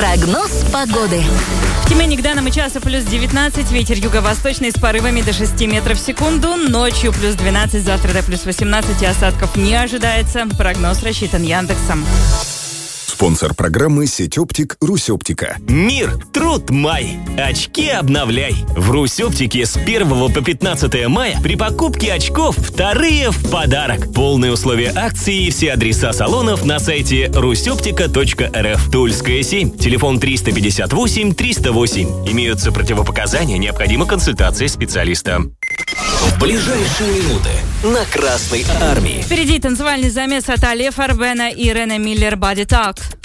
Прогноз погоды. В Тюмени к данному часу плюс 19, ветер юго-восточный с порывами до 6 метров в секунду. Ночью плюс 12, завтра до плюс 18 и осадков не ожидается. Прогноз рассчитан Яндексом. Спонсор программы «Сеть оптик Русь-Оптика». Мир, труд, май. Очки обновляй. В Русь-Оптике с 1 по 15 мая при покупке очков вторые в подарок. Полные условия акции и все адреса салонов на сайте rusyoptica.rf. Тульская 7. Телефон 358 308. Имеются противопоказания, необходима консультация специалиста. В ближайшие минуты на Красной Армии. Впереди танцевальный замес от Али Фарбена и Рене Миллер «Body Talk».